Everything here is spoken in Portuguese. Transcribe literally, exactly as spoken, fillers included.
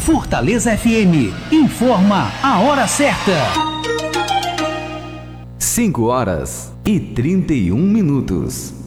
Fortaleza F M informa a hora certa. cinco horas e trinta e um minutos.